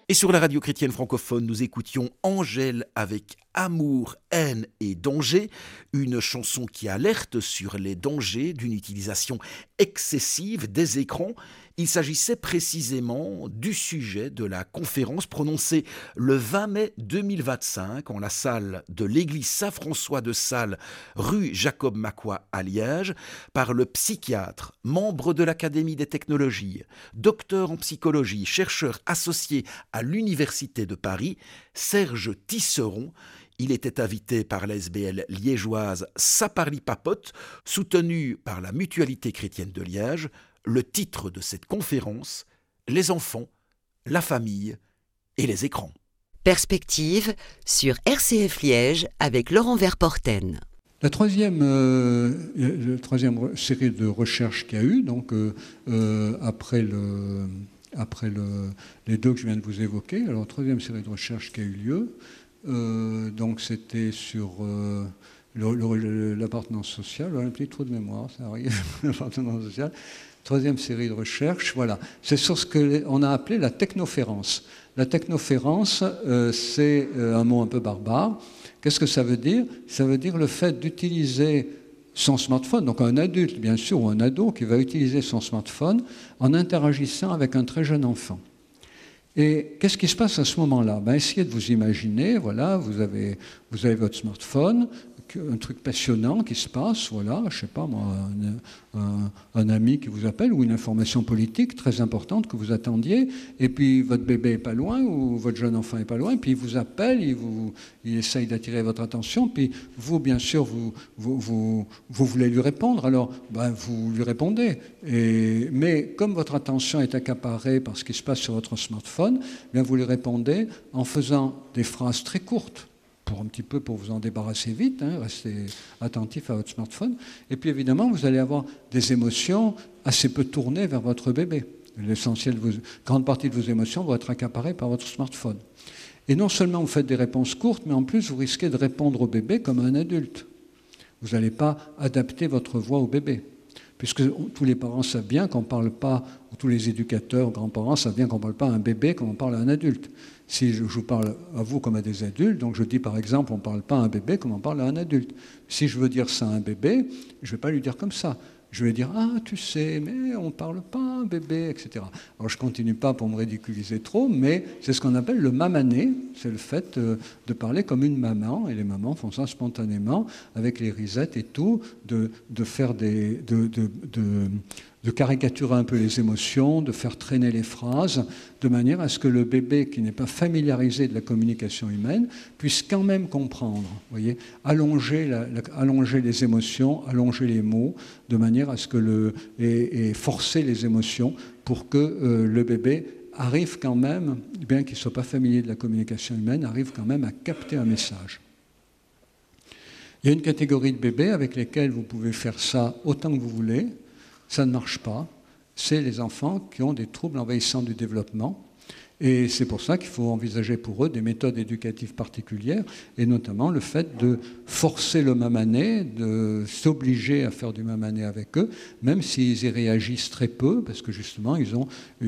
Et sur la radio chrétienne francophone, nous écoutions Angèle avec Amour, haine et danger, une chanson qui alerte sur les dangers d'une utilisation excessive des écrans. Il s'agissait précisément du sujet de la conférence prononcée le 20 mai 2025 en la salle de l'église Saint-François de Sales, rue Jacob Macquoy à Liège, par le psychiatre, membre de l'Académie des technologies, docteur en psychologie, chercheur associé à l'Université de Paris, Serge Tisseron. Il était invité par la SBL liégeoise Ça parli papote, soutenue par la Mutualité chrétienne de Liège. Le titre de cette conférence, Les enfants, la famille et les écrans. Perspective sur RCF Liège avec Laurent Verporten. La troisième série de recherches qu'il y a eu, donc après les deux que je viens de vous évoquer, alors troisième série de recherches qui a eu lieu, donc c'était sur l'appartenance sociale, un petit trou de mémoire, ça arrive, l'appartenance sociale. Troisième série de recherches, voilà. C'est sur ce qu'on a appelé la technoférence. La technoférence, c'est un mot un peu barbare. Qu'est-ce que ça veut dire ? Ça veut dire le fait d'utiliser son smartphone, donc un adulte bien sûr, ou un ado qui va utiliser son smartphone en interagissant avec un très jeune enfant. Et qu'est-ce qui se passe à ce moment-là ? Essayez de vous imaginer, voilà, vous avez votre smartphone, un truc passionnant qui se passe, voilà, je sais pas moi, un ami qui vous appelle ou une information politique très importante que vous attendiez, et puis votre bébé est pas loin ou votre jeune enfant est pas loin, puis il vous appelle, il essaye d'attirer votre attention, puis vous, bien sûr, vous voulez lui répondre, alors vous lui répondez. Mais comme votre attention est accaparée par ce qui se passe sur votre smartphone, vous lui répondez en faisant des phrases très courtes, pour vous en débarrasser vite, restez attentif à votre smartphone. Et puis évidemment, vous allez avoir des émotions assez peu tournées vers votre bébé. Grande partie de vos émotions vont être accaparées par votre smartphone. Et non seulement vous faites des réponses courtes, mais en plus vous risquez de répondre au bébé comme un adulte. Vous n'allez pas adapter votre voix au bébé. Puisque tous les parents savent bien qu'on ne parle pas, ou tous les éducateurs, grands-parents savent bien qu'on ne parle pas à un bébé comme on parle à un adulte. Si je vous parle à vous comme à des adultes, donc je dis par exemple, on ne parle pas à un bébé comme on parle à un adulte. Si je veux dire ça à un bébé, je ne vais pas lui dire comme ça. Je vais dire, tu sais, mais on ne parle pas à un bébé, etc. Alors je ne continue pas pour me ridiculiser trop, mais c'est ce qu'on appelle le mamané, c'est le fait de parler comme une maman, et les mamans font ça spontanément, avec les risettes et tout, de faire de caricaturer un peu les émotions, de faire traîner les phrases, de manière à ce que le bébé qui n'est pas familiarisé de la communication humaine puisse quand même comprendre, voyez, allonger les émotions, allonger les mots, de manière à ce que et forcer les émotions pour que le bébé arrive quand même, bien qu'il ne soit pas familier de la communication humaine, arrive quand même à capter un message. Il y a une catégorie de bébés avec lesquels vous pouvez faire ça autant que vous voulez. Ça ne marche pas. C'est les enfants qui ont des troubles envahissants du développement. Et c'est pour ça qu'il faut envisager pour eux des méthodes éducatives particulières, et notamment le fait de forcer le mamané, de s'obliger à faire du mamané avec eux, même s'ils y réagissent très peu, parce que justement, ils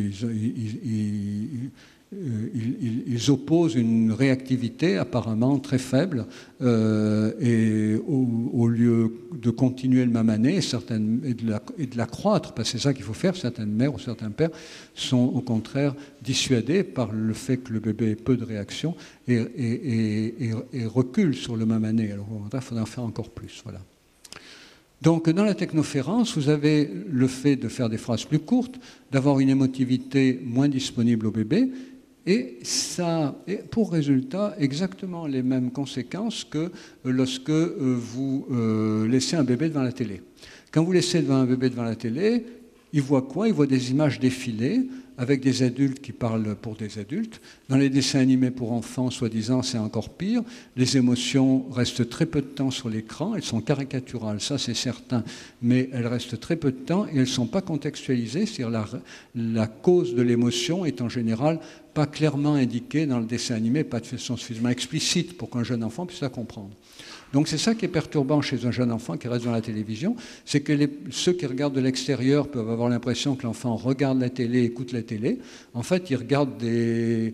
opposent une réactivité apparemment très faible, et au lieu de continuer le mamané et de l'accroître, parce que c'est ça qu'il faut faire, certaines mères ou certains pères sont au contraire dissuadés par le fait que le bébé ait peu de réaction et recule sur le mamané. Alors au contraire, il faudra en faire encore plus. Voilà. Donc dans la technoférence, vous avez le fait de faire des phrases plus courtes, d'avoir une émotivité moins disponible au bébé, et ça a pour résultat exactement les mêmes conséquences que lorsque vous laissez un bébé devant la télé. Quand vous laissez un bébé devant la télé, il voit quoi ? Il voit des images défiler avec des adultes qui parlent pour des adultes. Dans les dessins animés pour enfants, soi-disant, c'est encore pire. Les émotions restent très peu de temps sur l'écran. Elles sont caricaturales, ça c'est certain, mais elles restent très peu de temps et elles ne sont pas contextualisées. C'est-à-dire la cause de l'émotion est en général pas clairement indiqué dans le dessin animé, pas de façon suffisamment explicite pour qu'un jeune enfant puisse la comprendre. Donc c'est ça qui est perturbant chez un jeune enfant qui reste dans la télévision, c'est que ceux qui regardent de l'extérieur peuvent avoir l'impression que l'enfant regarde la télé, écoute la télé. En fait, il regarde des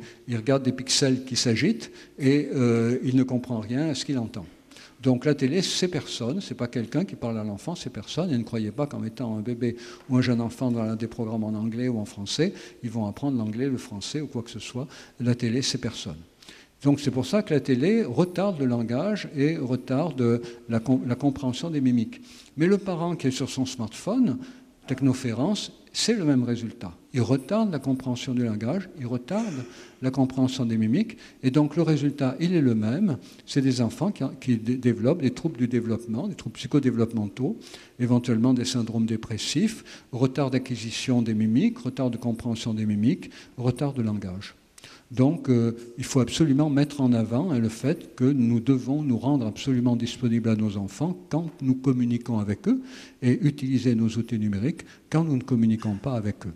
pixels qui s'agitent et il ne comprend rien à ce qu'il entend. Donc la télé, c'est personne, c'est pas quelqu'un qui parle à l'enfant, c'est personne. Et ne croyez pas qu'en mettant un bébé ou un jeune enfant dans des programmes en anglais ou en français, ils vont apprendre l'anglais, le français ou quoi que ce soit. La télé, c'est personne. Donc c'est pour ça que la télé retarde le langage et retarde la compréhension des mimiques. Mais le parent qui est sur son smartphone, technoférence, c'est le même résultat. Il retarde la compréhension du langage, il retarde la compréhension des mimiques, et donc le résultat, il est le même. C'est des enfants qui développent des troubles du développement, des troubles psychodéveloppementaux, éventuellement des syndromes dépressifs, retard d'acquisition des mimiques, retard de compréhension des mimiques, retard de langage. Donc, il faut absolument mettre en avant le fait que nous devons nous rendre absolument disponibles à nos enfants quand nous communiquons avec eux et utiliser nos outils numériques quand nous ne communiquons pas avec eux.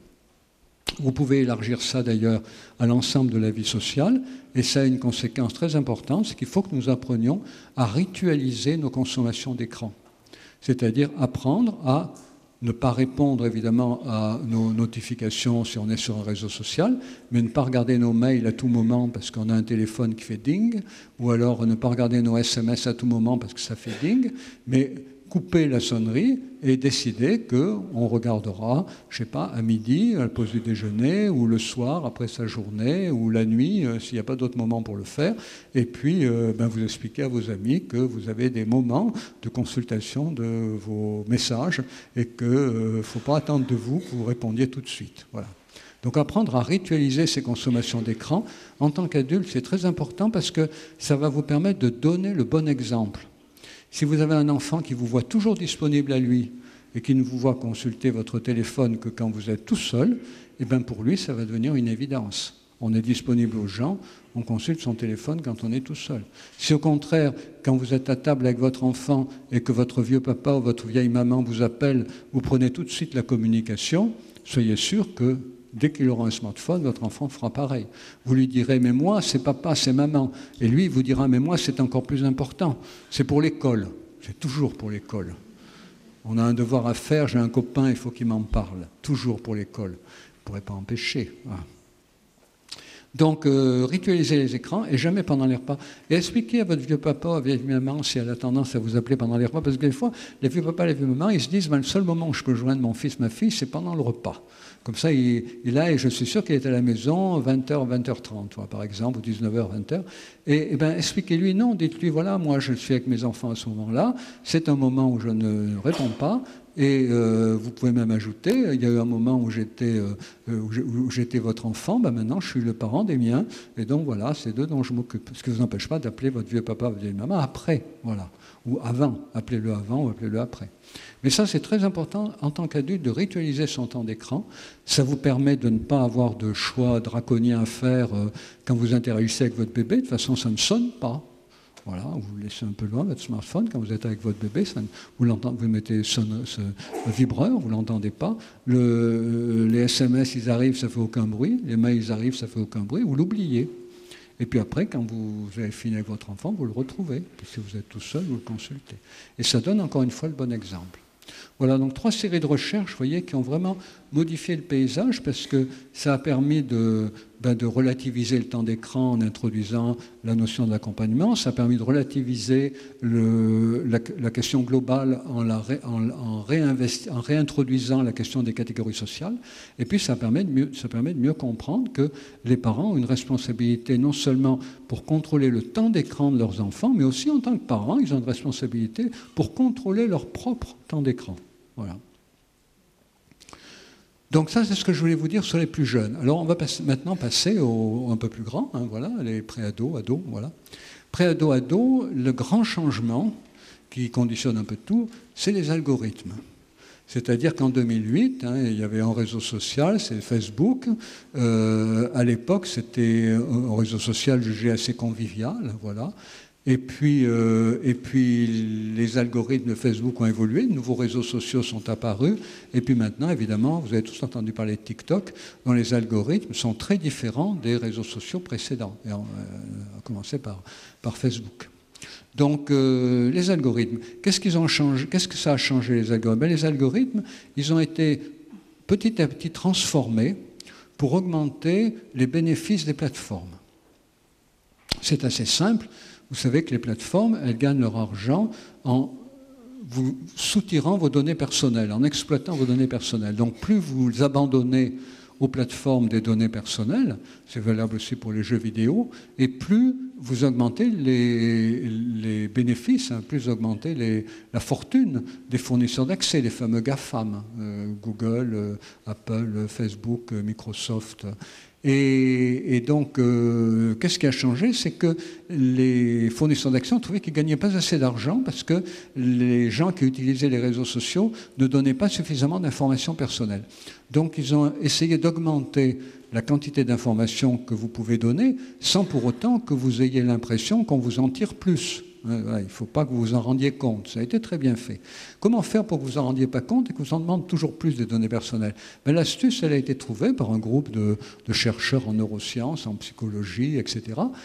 Vous pouvez élargir ça d'ailleurs à l'ensemble de la vie sociale et ça a une conséquence très importante, c'est qu'il faut que nous apprenions à ritualiser nos consommations d'écran. C'est-à-dire apprendre à ne pas répondre évidemment à nos notifications si on est sur un réseau social, mais ne pas regarder nos mails à tout moment parce qu'on a un téléphone qui fait ding, ou alors ne pas regarder nos SMS à tout moment parce que ça fait ding, mais couper la sonnerie et décider qu'on regardera, je ne sais pas, à midi, à la pause du déjeuner, ou le soir après sa journée, ou la nuit, s'il n'y a pas d'autre moment pour le faire. Et puis, vous expliquez à vos amis que vous avez des moments de consultation de vos messages et qu'il ne faut pas attendre de vous que vous répondiez tout de suite. Voilà. Donc apprendre à ritualiser ces consommations d'écran, en tant qu'adulte, c'est très important parce que ça va vous permettre de donner le bon exemple. Si vous avez un enfant qui vous voit toujours disponible à lui et qui ne vous voit consulter votre téléphone que quand vous êtes tout seul, eh bien pour lui, ça va devenir une évidence. On est disponible aux gens, on consulte son téléphone quand on est tout seul. Si au contraire, quand vous êtes à table avec votre enfant et que votre vieux papa ou votre vieille maman vous appelle, vous prenez tout de suite la communication, soyez sûr que dès qu'il aura un smartphone, votre enfant fera pareil. Vous lui direz « mais moi, c'est papa, c'est maman ». Et lui, il vous dira « mais moi, c'est encore plus important. C'est pour l'école. » C'est toujours pour l'école. On a un devoir à faire, j'ai un copain, il faut qu'il m'en parle. Toujours pour l'école. Vous ne pourrez pas empêcher. Voilà. Donc, ritualiser les écrans et jamais pendant les repas. Et expliquez à votre vieux papa, à vieille maman, si elle a tendance à vous appeler pendant les repas, parce que des fois, les vieux papas, les vieux mamans, ils se disent le seul moment où je peux joindre mon fils, ma fille, c'est pendant le repas. Comme ça, il est là et je suis sûr qu'il est à la maison 20h, 20h30, par exemple, ou 19h, 20h. Et expliquez-lui, non, dites-lui, voilà, moi je suis avec mes enfants à ce moment-là, c'est un moment où je ne réponds pas. Et vous pouvez même ajouter, il y a eu un moment où j'étais votre enfant, maintenant je suis le parent des miens, et donc voilà, c'est d'eux dont je m'occupe. Ce qui ne vous empêche pas d'appeler votre vieux papa, votre vieille maman après, voilà. Ou avant, appelez-le avant ou appelez-le après. Mais ça, c'est très important en tant qu'adulte de ritualiser son temps d'écran. Ça vous permet de ne pas avoir de choix draconiens à faire quand vous interagissez avec votre bébé. De toute façon, ça ne sonne pas. Voilà, vous le laissez un peu loin, votre smartphone, quand vous êtes avec votre bébé, vous mettez ce vibreur, vous ne l'entendez pas. Les SMS, ils arrivent, ça ne fait aucun bruit. Les mails, ils arrivent, ça ne fait aucun bruit. Vous l'oubliez. Et puis après, quand vous avez fini avec votre enfant, vous le retrouvez. Puis si vous êtes tout seul, vous le consultez. Et ça donne encore une fois le bon exemple. Voilà, donc 3 séries de recherches, vous voyez, qui ont vraiment modifié le paysage parce que ça a permis de relativiser le temps d'écran en introduisant la notion de l'accompagnement. Ça a permis de relativiser la question globale en réintroduisant la question des catégories sociales. Et puis ça permet de mieux comprendre que les parents ont une responsabilité non seulement pour contrôler le temps d'écran de leurs enfants, mais aussi en tant que parents, ils ont une responsabilité pour contrôler leur propre temps d'écran. Voilà. Donc ça, c'est ce que je voulais vous dire sur les plus jeunes. Alors on va maintenant passer aux un peu plus grands, voilà, les pré-ados, ados, voilà. Pré-ados, ados, le grand changement qui conditionne un peu tout, c'est les algorithmes. C'est-à-dire qu'en 2008, il y avait un réseau social, c'est Facebook. À l'époque, c'était un réseau social jugé assez convivial, voilà. Et puis les algorithmes de Facebook ont évolué, de nouveaux réseaux sociaux sont apparus, et puis maintenant, évidemment, vous avez tous entendu parler de TikTok, dont les algorithmes sont très différents des réseaux sociaux précédents, et on a commencé par Facebook. Donc, les algorithmes, qu'est-ce qu'ils ont changé? Qu'est-ce que ça a changé, les algorithmes? Les algorithmes, ils ont été petit à petit transformés pour augmenter les bénéfices des plateformes. C'est assez simple. Vous savez que les plateformes, elles gagnent leur argent en vous soutirant vos données personnelles, en exploitant vos données personnelles. Donc plus vous abandonnez aux plateformes des données personnelles, c'est valable aussi pour les jeux vidéo, et plus vous augmentez les bénéfices, plus vous augmentez la fortune des fournisseurs d'accès, les fameux GAFAM, Google, Apple, Facebook, Microsoft. Et donc, qu'est-ce qui a changé? C'est que les fournisseurs d'accès ont trouvé qu'ils ne gagnaient pas assez d'argent parce que les gens qui utilisaient les réseaux sociaux ne donnaient pas suffisamment d'informations personnelles. Donc, ils ont essayé d'augmenter la quantité d'informations que vous pouvez donner sans pour autant que vous ayez l'impression qu'on vous en tire plus. Il ne faut pas que vous vous en rendiez compte. Ça a été très bien fait. Comment faire pour que vous en rendiez pas compte et que vous en demande toujours plus des données personnelles? L'astuce, elle a été trouvée par un groupe de chercheurs en neurosciences, en psychologie, etc.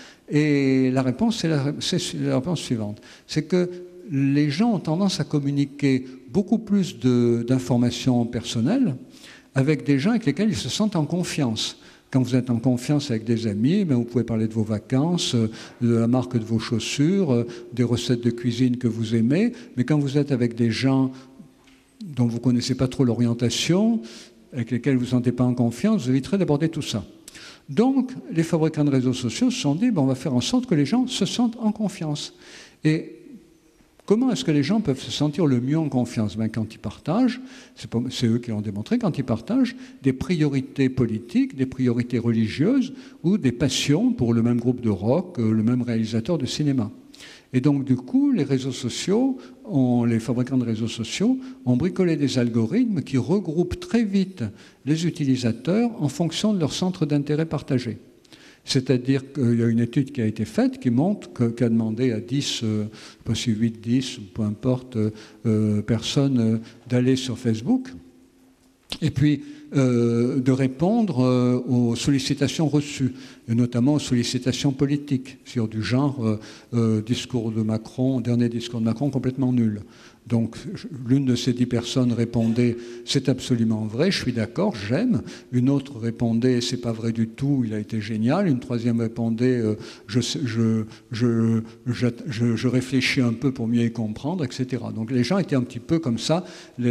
Et la réponse, c'est la réponse suivante. C'est que les gens ont tendance à communiquer beaucoup plus d'informations personnelles avec des gens avec lesquels ils se sentent en confiance. Quand vous êtes en confiance avec des amis, vous pouvez parler de vos vacances, de la marque de vos chaussures, des recettes de cuisine que vous aimez. Mais quand vous êtes avec des gens dont vous ne connaissez pas trop l'orientation, avec lesquels vous ne vous sentez pas en confiance, vous éviterez d'aborder tout ça. Donc, les fabricants de réseaux sociaux se sont dit, on va faire en sorte que les gens se sentent en confiance. Et comment est-ce que les gens peuvent se sentir le mieux en confiance? Quand ils partagent, c'est eux qui l'ont démontré, quand ils partagent des priorités politiques, des priorités religieuses ou des passions pour le même groupe de rock, le même réalisateur de cinéma. Et donc, du coup, les réseaux sociaux, les fabricants de réseaux sociaux ont bricolé des algorithmes qui regroupent très vite les utilisateurs en fonction de leur centre d'intérêt partagé. C'est-à-dire qu'il y a une étude qui a été faite qui montre qu'a demandé à 10, pas si 8, 10, peu importe, personnes d'aller sur Facebook et puis de répondre aux sollicitations reçues, et notamment aux sollicitations politiques, sur du genre discours de Macron, dernier discours de Macron complètement nul. Donc, l'une de ces 10 personnes répondait « c'est absolument vrai, je suis d'accord, j'aime ». Une autre répondait « c'est pas vrai du tout, il a été génial ». Une troisième répondait « je réfléchis un peu pour mieux y comprendre », etc. Donc, les gens étaient un petit peu comme ça,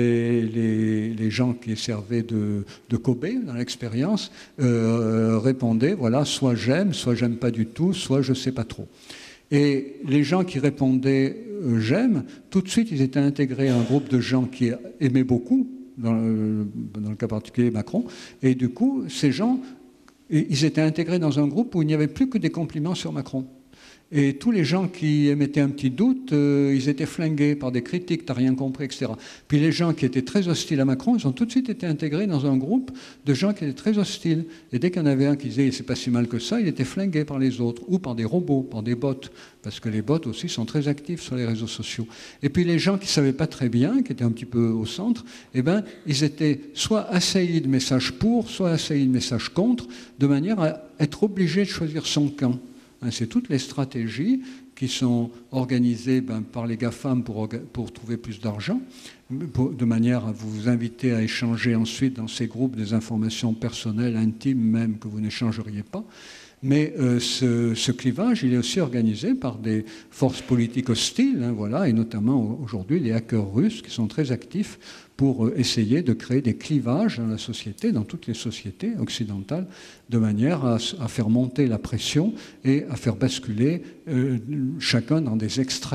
les gens qui servaient de Kobe dans l'expérience répondaient « voilà, soit j'aime pas du tout, soit je sais pas trop ». Et les gens qui répondaient « j'aime », tout de suite, ils étaient intégrés à un groupe de gens qui aimaient beaucoup, dans le cas particulier Macron, et du coup, ces gens, ils étaient intégrés dans un groupe où il n'y avait plus que des compliments sur Macron. Et tous les gens qui émettaient un petit doute, ils étaient flingués par des critiques, t'as rien compris, etc. Puis les gens qui étaient très hostiles à Macron, ils ont tout de suite été intégrés dans un groupe de gens qui étaient très hostiles. Et dès qu'il y en avait un qui disait « c'est pas si mal que ça », il était flingué par les autres, ou par des robots, par des bots, parce que les bots aussi sont très actifs sur les réseaux sociaux. Et puis les gens qui ne savaient pas très bien, qui étaient un petit peu au centre, ils étaient soit assaillis de messages pour, soit assaillis de messages contre, de manière à être obligés de choisir son camp. C'est toutes les stratégies qui sont organisées par les GAFAM pour trouver plus d'argent, de manière à vous inviter à échanger ensuite dans ces groupes des informations personnelles, intimes même, que vous n'échangeriez pas. Mais ce clivage, il est aussi organisé par des forces politiques hostiles, et notamment aujourd'hui les hackers russes qui sont très actifs pour essayer de créer des clivages dans la société, dans toutes les sociétés occidentales, de manière à faire monter la pression et à faire basculer chacun dans des extrêmes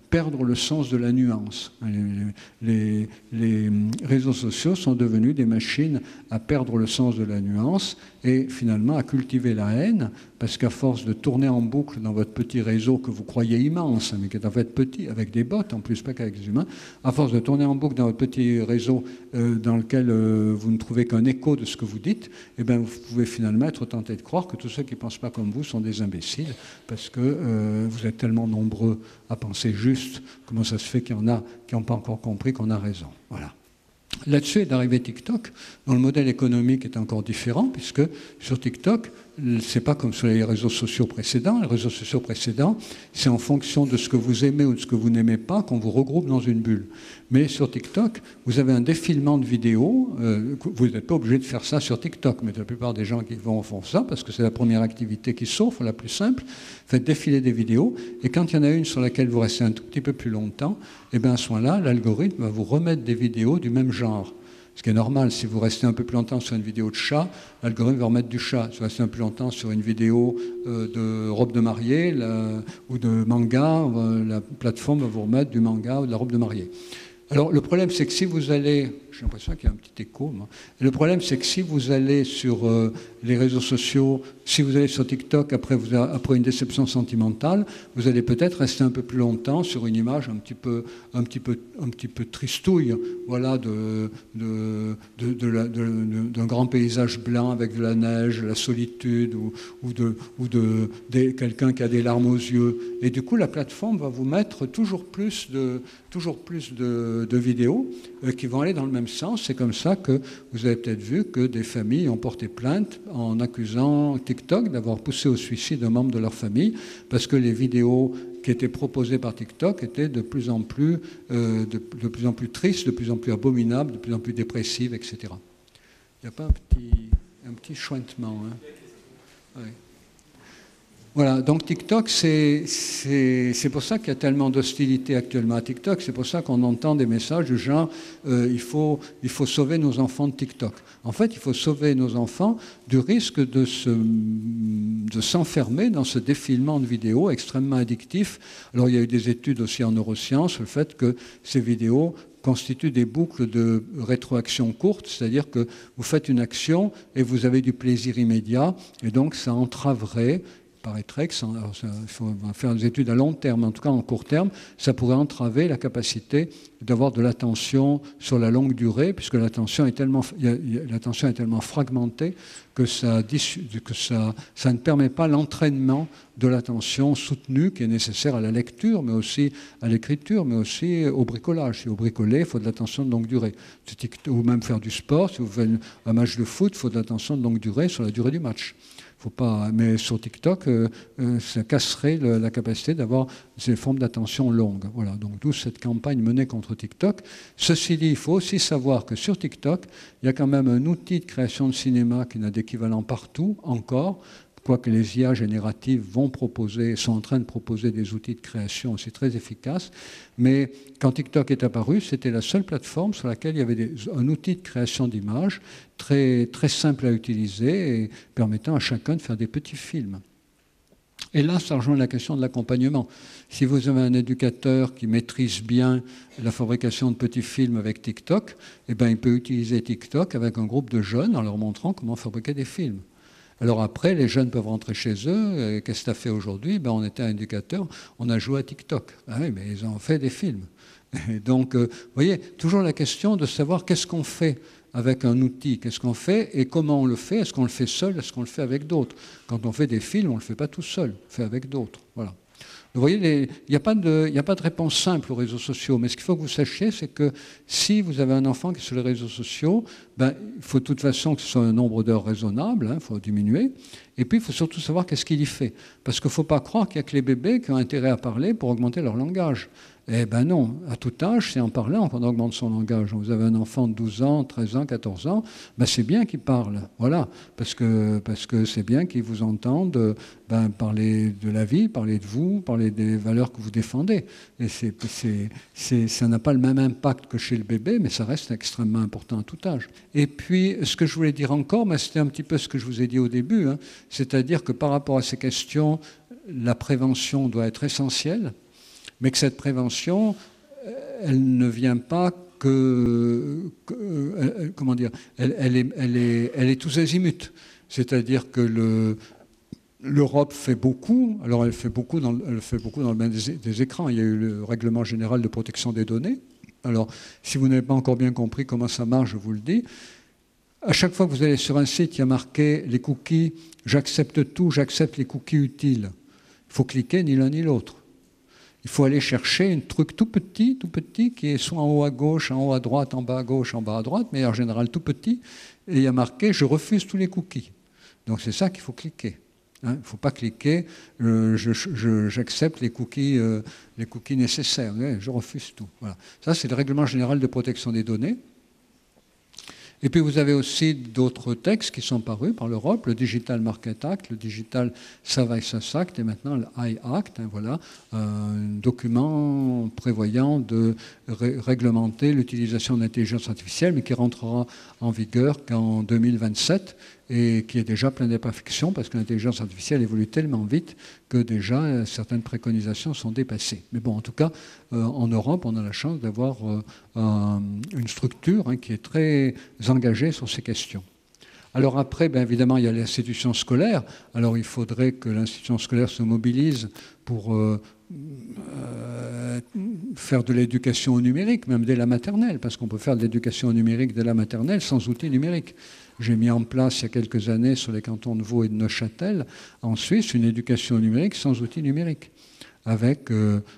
perdre le sens de la nuance. Les réseaux sociaux sont devenus des machines à perdre le sens de la nuance et finalement à cultiver la haine, parce qu'à force de tourner en boucle dans votre petit réseau que vous croyez immense, mais qui est en fait petit, avec des bots en plus, pas qu'avec des humains, à force de tourner en boucle dans votre petit réseau dans lequel vous ne trouvez qu'un écho de ce que vous dites, eh bien, vous pouvez finalement être tenté de croire que tous ceux qui ne pensent pas comme vous sont des imbéciles, parce que vous êtes tellement nombreux à penser juste. Comment ça se fait qu'il y en a qui n'ont pas encore compris qu'on a raison? Voilà. Là-dessus est arrivé TikTok, dont le modèle économique est encore différent, puisque sur TikTok, c'est pas comme sur les réseaux sociaux précédents. Les réseaux sociaux précédents, c'est en fonction de ce que vous aimez ou de ce que vous n'aimez pas qu'on vous regroupe dans une bulle. Mais sur TikTok, vous avez un défilement de vidéos. Vous n'êtes pas obligé de faire ça sur TikTok, mais la plupart des gens qui font ça, parce que c'est la première activité qui s'offre, la plus simple. Faites défiler des vidéos, et quand il y en a une sur laquelle vous restez un tout petit peu plus longtemps, et bien à ce moment-là, l'algorithme va vous remettre des vidéos du même genre. Ce qui est normal, si vous restez un peu plus longtemps sur une vidéo de chat, l'algorithme va remettre du chat. Si vous restez un peu plus longtemps sur une vidéo de robe de mariée ou de manga, la plateforme va vous remettre du manga ou de la robe de mariée. Alors le problème, c'est que si vous allez... J'ai l'impression qu'il y a un petit écho. Moi. Le problème, c'est que si vous allez sur les réseaux sociaux, si vous allez sur TikTok après une déception sentimentale, vous allez peut-être rester un peu plus longtemps sur une image un petit peu tristouille, voilà, d'un grand paysage blanc avec de la neige, la solitude, ou de quelqu'un qui a des larmes aux yeux. Et du coup, la plateforme va vous mettre toujours plus de vidéos qui vont aller dans le même sens. C'est comme ça que vous avez peut-être vu que des familles ont porté plainte en accusant TikTok d'avoir poussé au suicide un membre de leur famille parce que les vidéos qui étaient proposées par TikTok étaient de plus en plus tristes, de plus en plus abominables, de plus en plus dépressives, etc. Il n'y a pas un petit chointement, hein? Ouais. Voilà, donc TikTok, c'est pour ça qu'il y a tellement d'hostilité actuellement à TikTok, c'est pour ça qu'on entend des messages du genre il faut sauver nos enfants de TikTok. En fait, il faut sauver nos enfants du risque de s'enfermer dans ce défilement de vidéos extrêmement addictif. Alors il y a eu des études aussi en neurosciences sur le fait que ces vidéos constituent des boucles de rétroaction courte, c'est-à-dire que vous faites une action et vous avez du plaisir immédiat, et donc ça entraverait... Il paraîtrait que il faut faire des études à long terme, en tout cas en court terme, ça pourrait entraver la capacité d'avoir de l'attention sur la longue durée, puisque l'attention est tellement fragmentée que ça ne permet pas l'entraînement de l'attention soutenue qui est nécessaire à la lecture, mais aussi à l'écriture, mais aussi au bricolage. Si vous bricolez, il faut de l'attention de longue durée. Ou même faire du sport, si vous faites un match de foot, il faut de l'attention de longue durée sur la durée du match. Faut pas, mais sur TikTok, ça casserait la capacité d'avoir ces formes d'attention longues. Voilà, donc d'où cette campagne menée contre TikTok. Ceci dit, il faut aussi savoir que sur TikTok, il y a quand même un outil de création de cinéma qui n'a d'équivalent partout encore, quoique les IA génératives sont en train de proposer des outils de création aussi très efficaces. Mais quand TikTok est apparu, c'était la seule plateforme sur laquelle il y avait un outil de création d'images très, très simple à utiliser et permettant à chacun de faire des petits films. Et là, ça rejoint la question de l'accompagnement. Si vous avez un éducateur qui maîtrise bien la fabrication de petits films avec TikTok, eh bien, il peut utiliser TikTok avec un groupe de jeunes en leur montrant comment fabriquer des films. Alors après, les jeunes peuvent rentrer chez eux. Qu'est-ce que tu as fait aujourd'hui? On était un éducateur, on a joué à TikTok. Ah oui, mais ils ont fait des films. Et donc, vous voyez, toujours la question de savoir qu'est-ce qu'on fait avec un outil, qu'est-ce qu'on fait et comment on le fait. Est-ce qu'on le fait seul? Est-ce qu'on le fait avec d'autres? Quand on fait des films, on ne le fait pas tout seul, on le fait avec d'autres. Voilà. Vous voyez, il n'y a pas de réponse simple aux réseaux sociaux, mais ce qu'il faut que vous sachiez, c'est que si vous avez un enfant qui est sur les réseaux sociaux, il faut de toute façon que ce soit un nombre d'heures raisonnable, il faut diminuer, et puis il faut surtout savoir qu'est-ce qu'il y fait. Parce qu'il ne faut pas croire qu'il n'y a que les bébés qui ont intérêt à parler pour augmenter leur langage. Eh bien non, à tout âge, c'est en parlant qu'on augmente son langage. Vous avez un enfant de 12 ans, 13 ans, 14 ans, c'est bien qu'il parle, voilà, parce que c'est bien qu'il vous entende parler de la vie, parler de vous, parler des valeurs que vous défendez. Et ça n'a pas le même impact que chez le bébé, mais ça reste extrêmement important à tout âge. Et puis, ce que je voulais dire encore, c'était un petit peu ce que je vous ai dit au début, c'est-à-dire que par rapport à ces questions, la prévention doit être essentielle. Mais que cette prévention, elle ne vient pas comment dire, elle est tous azimuts. C'est-à-dire que l'Europe fait beaucoup. Alors elle fait beaucoup dans le domaine des écrans. Il y a eu le règlement général de protection des données. Alors, si vous n'avez pas encore bien compris comment ça marche, je vous le dis. À chaque fois que vous allez sur un site, il y a marqué les cookies, j'accepte tout, j'accepte les cookies utiles. Il faut cliquer ni l'un ni l'autre. Il faut aller chercher un truc tout petit, qui est soit en haut à gauche, en haut à droite, en bas à gauche, en bas à droite, mais en général tout petit. Et il y a marqué je refuse tous les cookies. Donc c'est ça qu'il faut cliquer. Il ne faut pas cliquer j'accepte les cookies nécessaires. Je refuse tout. Voilà. Ça, c'est le règlement général de protection des données. Et puis vous avez aussi d'autres textes qui sont parus par l'Europe, le Digital Market Act, le Digital Services Act et maintenant le iAct, voilà, un document prévoyant de réglementer l'utilisation de l'intelligence artificielle, mais qui rentrera en vigueur qu'en 2027 et qui est déjà plein d'imperfections parce que l'intelligence artificielle évolue tellement vite que déjà certaines préconisations sont dépassées. Mais bon, en tout cas, en Europe, on a la chance d'avoir une structure qui est très engagée sur ces questions. Alors après, bien évidemment, il y a l'institution scolaire. Alors il faudrait que l'institution scolaire se mobilise pour faire de l'éducation au numérique, même dès la maternelle, parce qu'on peut faire de l'éducation au numérique dès la maternelle sans outils numériques. J'ai mis en place il y a quelques années sur les cantons de Vaud et de Neuchâtel, en Suisse, une éducation au numérique sans outils numériques, avec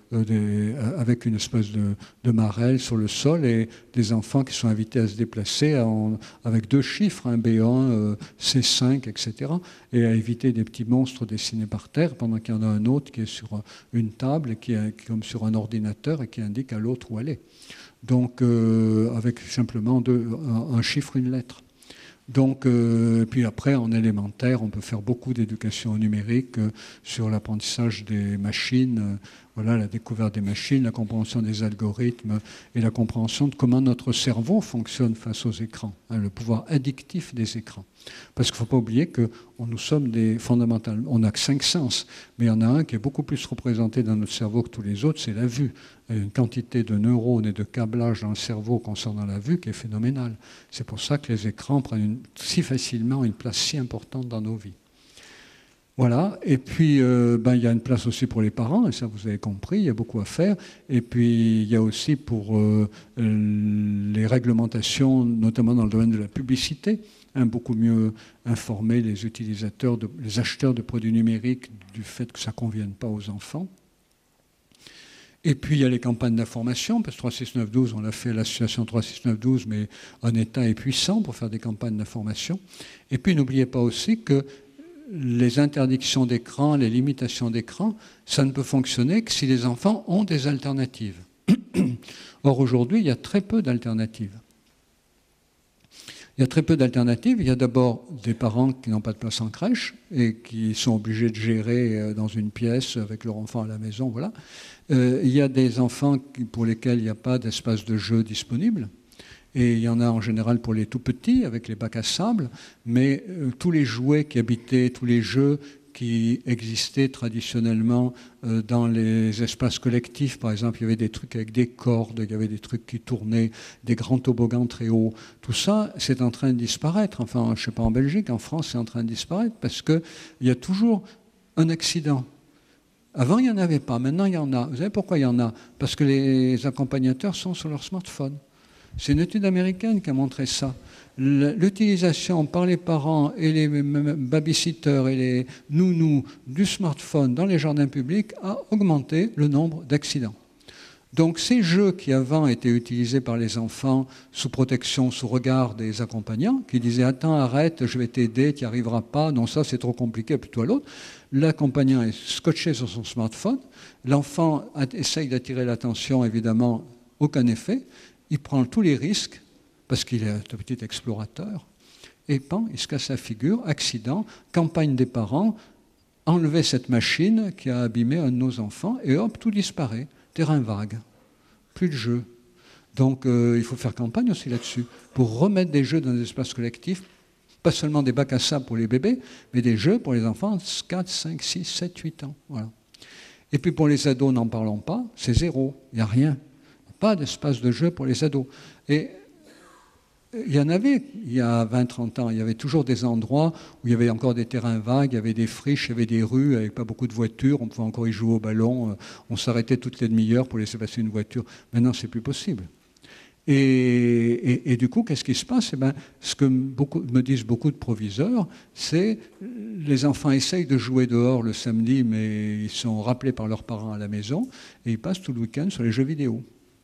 une espèce de marelle sur le sol et des enfants qui sont invités à se déplacer avec 2 chiffres, un B1, C5, etc., et à éviter des petits monstres dessinés par terre, pendant qu'il y en a un autre qui est sur une table, qui est comme sur un ordinateur et qui indique à l'autre où aller. Donc, avec simplement un chiffre, une lettre. Donc, puis après, en élémentaire, on peut faire beaucoup d'éducation numérique sur l'apprentissage des machines, voilà, la découverte des machines, la compréhension des algorithmes et la compréhension de comment notre cerveau fonctionne face aux écrans, le pouvoir addictif des écrans. Parce qu'il ne faut pas oublier que nous sommes fondamentalement, on n'a que 5 sens, mais il y en a un qui est beaucoup plus représenté dans notre cerveau que tous les autres, c'est la vue. Il y a une quantité de neurones et de câblage dans le cerveau concernant la vue qui est phénoménale. C'est pour ça que les écrans prennent si facilement une place si importante dans nos vies. Voilà, et puis il y a une place aussi pour les parents, et ça vous avez compris, il y a beaucoup à faire. Et puis il y a aussi pour les réglementations, notamment dans le domaine de la publicité, beaucoup mieux informer les utilisateurs, les acheteurs de produits numériques du fait que ça ne convienne pas aux enfants. Et puis il y a les campagnes d'information, parce que 36912, on l'a fait à l'association 36912, mais un État est puissant pour faire des campagnes d'information. Et puis n'oubliez pas aussi que les interdictions d'écran, les limitations d'écran, ça ne peut fonctionner que si les enfants ont des alternatives. Or aujourd'hui, il y a très peu d'alternatives. Il y a très peu d'alternatives. Il y a d'abord des parents qui n'ont pas de place en crèche et qui sont obligés de gérer dans une pièce avec leur enfant à la maison. Voilà. Il y a des enfants pour lesquels il n'y a pas d'espace de jeu disponible. Et il y en a en général pour les tout petits, avec les bacs à sable, mais tous les jouets qui habitaient, tous les jeux qui existaient traditionnellement dans les espaces collectifs, par exemple, il y avait des trucs avec des cordes, il y avait des trucs qui tournaient, des grands toboggans très hauts. Tout ça, c'est en train de disparaître. Enfin, je ne sais pas en Belgique, en France, c'est en train de disparaître parce qu'il y a toujours un accident. Avant, il n'y en avait pas. Maintenant, il y en a. Vous savez pourquoi il y en a? Parce que les accompagnateurs sont sur leur smartphone. C'est une étude américaine qui a montré ça. L'utilisation par les parents et les babysitters et les nounous du smartphone dans les jardins publics a augmenté le nombre d'accidents. Donc ces jeux qui avant étaient utilisés par les enfants sous protection, sous regard des accompagnants, qui disaient « Attends, arrête, je vais t'aider, tu n'y arriveras pas, non ça c'est trop compliqué, plutôt à l'autre », l'accompagnant est scotché sur son smartphone, l'enfant essaye d'attirer l'attention, évidemment, aucun effet, il prend tous les risques, parce qu'il est un petit explorateur, et il se casse la figure, accident, campagne des parents, enlever cette machine qui a abîmé un de nos enfants, et hop, tout disparaît, terrain vague, plus de jeux. Donc il faut faire campagne aussi là-dessus, pour remettre des jeux dans des espaces collectifs, pas seulement des bacs à sable pour les bébés, mais des jeux pour les enfants de 4, 5, 6, 7, 8 ans. Voilà. Et puis pour les ados, n'en parlons pas, c'est zéro, il n'y a rien. Pas d'espace de jeu pour les ados. Et il y en avait, il y a 20-30 ans, il y avait toujours des endroits où il y avait encore des terrains vagues, il y avait des friches, il y avait des rues avec pas beaucoup de voitures, on pouvait encore y jouer au ballon, on s'arrêtait toutes les demi-heures pour laisser passer une voiture. Maintenant, c'est plus possible. Et du coup, qu'est-ce qui se passe? Ce que me disent beaucoup de proviseurs, c'est les enfants essayent de jouer dehors le samedi, mais ils sont rappelés par leurs parents à la maison, et ils passent tout le week-end sur les jeux vidéo.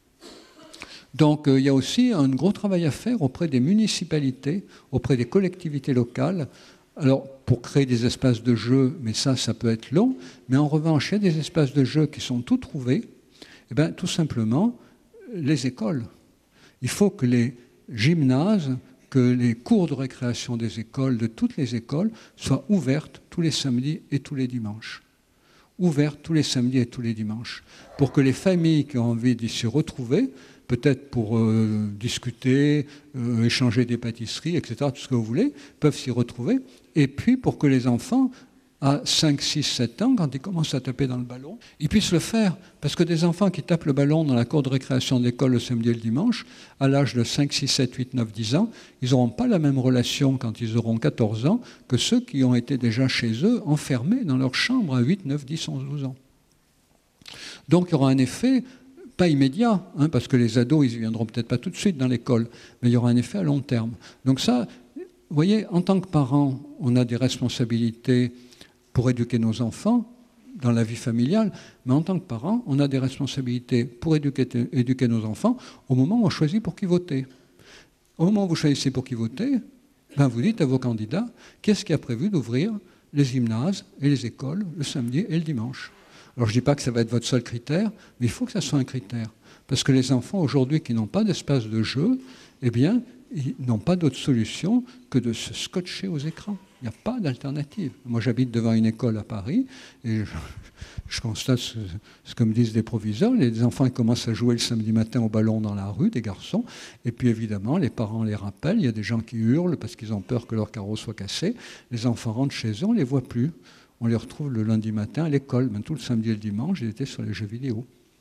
Donc il y a aussi un gros travail à faire auprès des municipalités, auprès des collectivités locales, alors pour créer des espaces de jeu, mais ça peut être long, mais en revanche, il y a des espaces de jeu qui sont tout trouvés, et tout simplement, les écoles. Il faut que les gymnases, que les cours de récréation des écoles, de toutes les écoles, soient ouvertes tous les samedis et tous les dimanches. Ouvertes tous les samedis et tous les dimanches. Pour que les familles qui ont envie d'y se retrouver, peut-être pour discuter, échanger des pâtisseries, etc., tout ce que vous voulez, peuvent s'y retrouver. Et puis pour que les enfants, à 5, 6, 7 ans, quand ils commencent à taper dans le ballon, ils puissent le faire. Parce que des enfants qui tapent le ballon dans la cour de récréation de l'école le samedi et le dimanche, à l'âge de 5, 6, 7, 8, 9, 10 ans, ils n'auront pas la même relation quand ils auront 14 ans que ceux qui ont été déjà chez eux, enfermés dans leur chambre à 8, 9, 10, 11, 12 ans. Donc il y aura un effet, pas immédiat, parce que les ados, ils ne viendront peut-être pas tout de suite dans l'école, mais il y aura un effet à long terme. Donc ça, vous voyez, en tant que parents, on a des responsabilités pour éduquer nos enfants dans la vie familiale, mais en tant que parents, on a des responsabilités pour éduquer nos enfants au moment où on choisit pour qui voter. Au moment où vous choisissez pour qui voter, vous dites à vos candidats, qu'est-ce qui a prévu d'ouvrir les gymnases et les écoles le samedi et le dimanche? Alors je ne dis pas que ça va être votre seul critère, mais il faut que ça soit un critère. Parce que les enfants aujourd'hui qui n'ont pas d'espace de jeu, eh bien, ils n'ont pas d'autre solution que de se scotcher aux écrans. Il n'y a pas d'alternative. Moi, j'habite devant une école à Paris et je constate ce que me disent les proviseurs. Les enfants ils commencent à jouer le samedi matin au ballon dans la rue, des garçons. Et puis, évidemment, les parents les rappellent. Il y a des gens qui hurlent parce qu'ils ont peur que leur carreau soit cassé. Les enfants rentrent chez eux, on ne les voit plus. On les retrouve le lundi matin à l'école. Tout le samedi et le dimanche, ils étaient sur les jeux vidéo.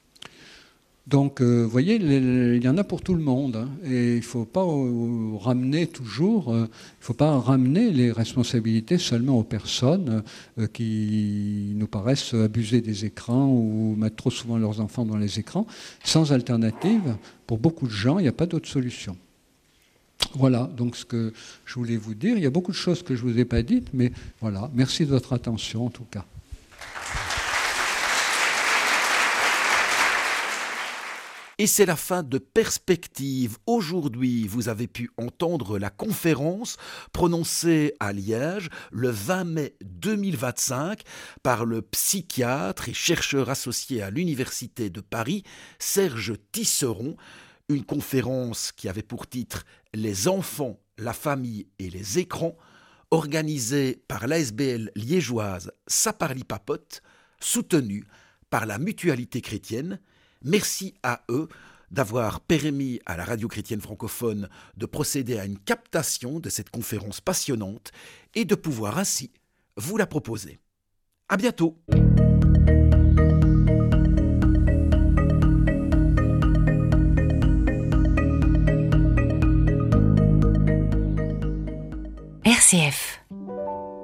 Donc, vous voyez, il y en a pour tout le monde. Et il ne faut pas ramener toujours, il ne faut pas ramener les responsabilités seulement aux personnes qui nous paraissent abuser des écrans ou mettre trop souvent leurs enfants dans les écrans. Sans alternative, pour beaucoup de gens, il n'y a pas d'autre solution. Voilà, donc ce que je voulais vous dire. Il y a beaucoup de choses que je ne vous ai pas dites, mais voilà, merci de votre attention en tout cas. Et c'est la fin de Perspective. Aujourd'hui, vous avez pu entendre la conférence prononcée à Liège le 20 mai 2025 par le psychiatre et chercheur associé à l'Université de Paris, Serge Tisseron. Une conférence qui avait pour titre « Les enfants, la famille et les écrans », organisée par l'ASBL liégeoise Saparli-Papote, soutenue par la Mutualité chrétienne. Merci à eux d'avoir permis à la radio chrétienne francophone de procéder à une captation de cette conférence passionnante et de pouvoir ainsi vous la proposer. À bientôt. RCF